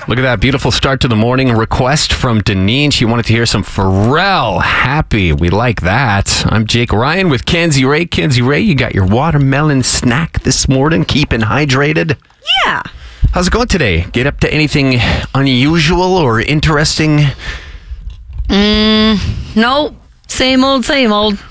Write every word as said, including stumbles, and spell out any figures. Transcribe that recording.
Look at that beautiful start to the morning. Request from Deneen. She wanted to hear some Pharrell. Happy. We like that. I'm Jake Ryan with Kenzie Ray. Kenzie Ray, you got your watermelon snack this morning. Keeping hydrated. Yeah. How's it going today? Get up to anything unusual or interesting? Mm, no. Same old, same old.